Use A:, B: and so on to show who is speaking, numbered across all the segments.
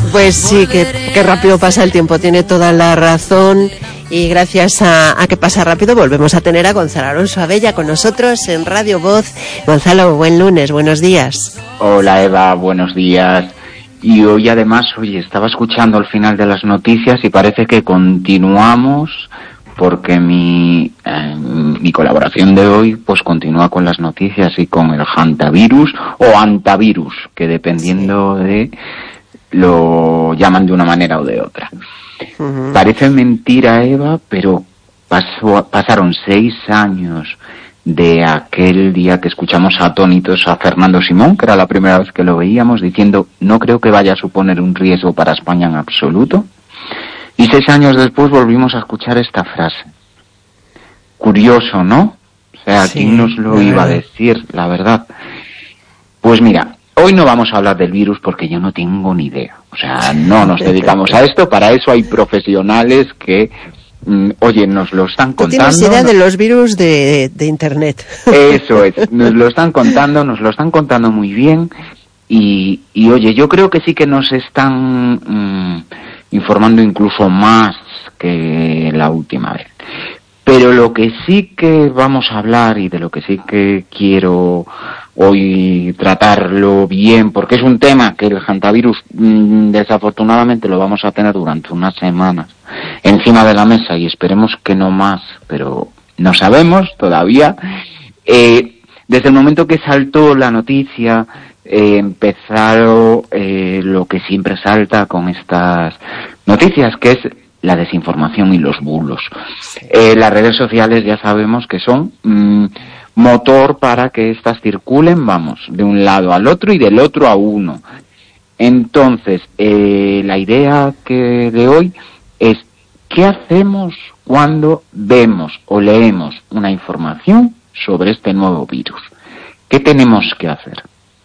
A: Pues sí, que rápido pasa el tiempo, tiene toda la razón. Y gracias a que pasa rápido volvemos a tener a Gonzalo Alonso Abella con nosotros en Radio Voz. Gonzalo, buen lunes, buenos días.
B: Hola Eva, buenos días. Y hoy además, estaba escuchando al final de las noticias y parece que continuamos porque mi colaboración de hoy pues continúa con las noticias y con el hantavirus o antavirus, que dependiendo de lo llaman de una manera o de otra. Uh-huh. Parece mentira, Eva, pero pasaron 6 años de aquel día que escuchamos atónitos a Fernando Simón, que era la primera vez que lo veíamos, diciendo: no creo que vaya a suponer un riesgo para España en absoluto. Y 6 años después volvimos a escuchar esta frase. Curioso, ¿no? O sea, sí, ¿quién nos lo iba a decir, la verdad? Pues mira, hoy no vamos a hablar del virus porque yo no tengo ni idea. O sea, no nos dedicamos a esto, para eso hay profesionales que, nos lo están contando.
A: ¿Tienes idea de los virus de Internet?
B: Eso es, nos lo están contando muy bien y oye, yo creo que sí que nos están informando incluso más que la última vez. Pero lo que sí que vamos a hablar y de lo que sí que quiero hoy tratarlo bien, porque es un tema que el hantavirus desafortunadamente lo vamos a tener durante unas semanas encima de la mesa y esperemos que no más, pero no sabemos todavía. Desde el momento que saltó la noticia, empezaron lo que siempre salta con estas noticias, que es la desinformación y los bulos. Las redes sociales ya sabemos que son motor para que estas circulen, vamos, de un lado al otro y del otro a uno. Entonces, la idea de hoy es: ¿qué hacemos cuando vemos o leemos una información sobre este nuevo virus? ¿Qué tenemos que hacer?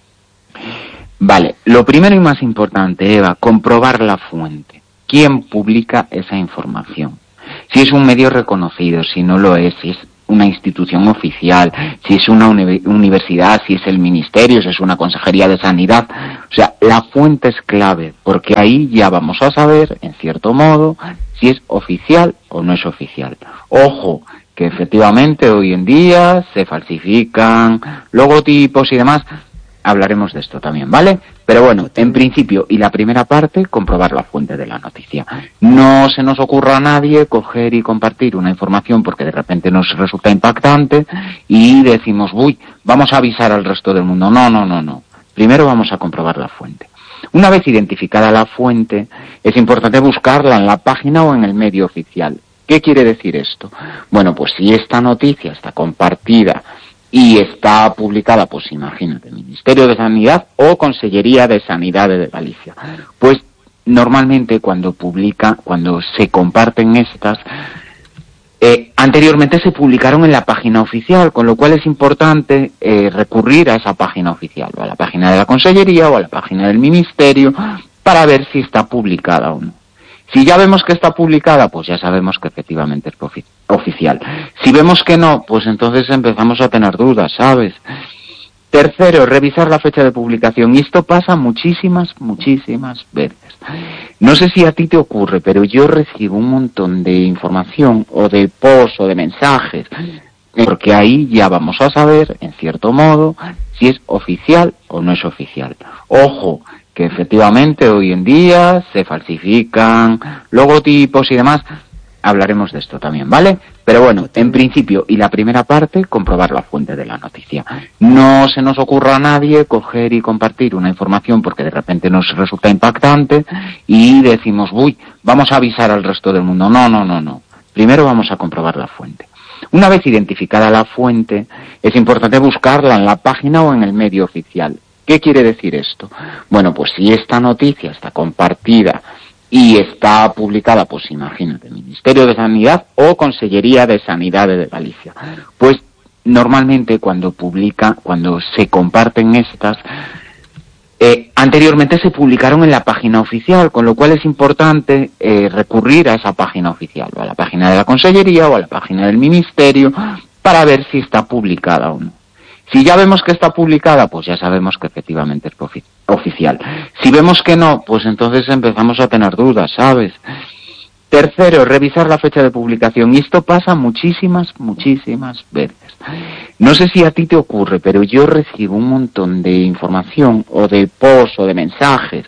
B: Vale, lo primero y más importante, Eva, comprobar la fuente. ¿Quién publica esa información? Si es un medio reconocido, si no lo es, si es una institución oficial, si es una universidad, si es el ministerio, si es una consejería de sanidad. O sea, la fuente es clave, porque ahí ya vamos a saber, en cierto modo, si es oficial o no es oficial. Ojo, que efectivamente hoy en día se falsifican logotipos y demás. Hablaremos de esto también, ¿vale? Pero bueno, en principio, y la primera parte, comprobar la fuente de la noticia. No se nos ocurra a nadie coger y compartir una información porque de repente nos resulta impactante y decimos: uy, vamos a avisar al resto del mundo. No. Primero vamos a comprobar la fuente. Una vez identificada la fuente, es importante buscarla en la página o en el medio oficial. ¿Qué quiere decir esto? Bueno, pues si esta noticia está compartida y está publicada, pues imagínate, Ministerio de Sanidad o Consellería de Sanidad de Galicia. Pues normalmente cuando se comparten estas, anteriormente se publicaron en la página oficial, con lo cual es importante recurrir a esa página oficial, o a la página de la Consellería o a la página del Ministerio, para ver si está publicada o no. Si ya vemos que está publicada, pues ya sabemos que efectivamente es oficial. Si vemos que no, pues entonces empezamos a tener dudas, ¿sabes? Tercero, revisar la fecha de publicación. Y esto pasa muchísimas veces. No sé si a ti te ocurre, pero yo recibo un montón de información o de posts o de mensajes, porque ahí ya vamos a saber, en cierto modo, si es oficial o no es oficial. Ojo, que efectivamente hoy en día se falsifican logotipos y demás. Hablaremos de esto también, ¿vale? Pero bueno, en principio, y la primera parte, comprobar la fuente de la noticia. No se nos ocurra a nadie coger y compartir una información porque de repente nos resulta impactante y decimos: uy, vamos a avisar al resto del mundo. No. Primero vamos a comprobar la fuente. Una vez identificada la fuente, es importante buscarla en la página o en el medio oficial. ¿Qué quiere decir esto? Bueno, pues si esta noticia está compartida y está publicada, pues imagínate, Ministerio de Sanidad o Consellería de Sanidad de Galicia. Pues normalmente cuando se comparten estas, anteriormente se publicaron en la página oficial, con lo cual es importante recurrir a esa página oficial, o a la página de la Consellería o a la página del Ministerio, para ver si está publicada o no. Si ya vemos que está publicada, pues ya sabemos que efectivamente es oficial. Si vemos que no, pues entonces empezamos a tener dudas, ¿sabes? Tercero, revisar la fecha de publicación. Y esto pasa muchísimas veces. No sé si a ti te ocurre, pero yo recibo un montón de información o de posts o de mensajes